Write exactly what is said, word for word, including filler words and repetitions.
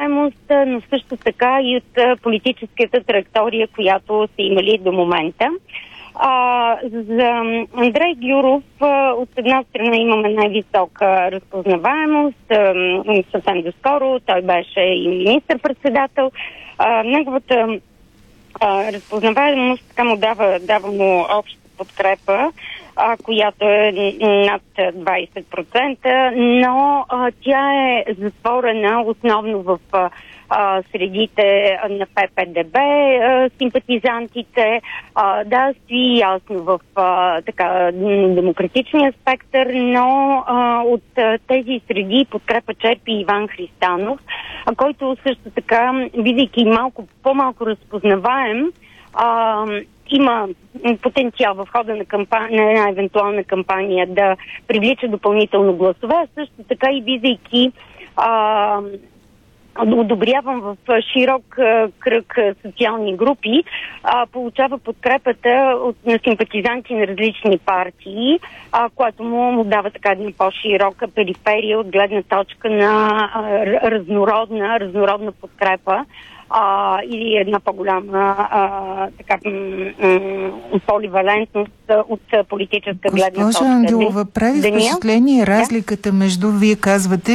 разпознаваемост, но също така и от политическата траектория, която са имали до момента. А, за Андрей Гюров от една страна имаме най-висока разпознаваемост. А, съвсем доскоро той беше и министър-председател. А, неговата а, разпознаваемост така му дава, дава му обща подкрепа, а, която е над двайсет процента, но а, тя е затворена основно в а, средите на П П Д Б, а, симпатизантите, а, да, стои ясно в а, така, демократичния спектър, но а, от а, тези среди подкрепа черпи Иван Христанов, а, който също така, бидейки малко по-малко разпознаваем, а, има потенциал в хода на, кампания, на една евентуална кампания да привлича допълнително гласове, а също така и бидейки а, одобрявам в широк а, кръг а, социални групи, а, получава подкрепата от, на симпатизанти на различни партии, а, което му, му дава така една по-широка периферия от гледна точка на а, разнородна, разнородна подкрепа. А, или една по-голяма а, така, м- м- поливалентност от политическа гледна точка. Госпожа Ангелова, прави Даниел? впечатление разликата между, вие казвате,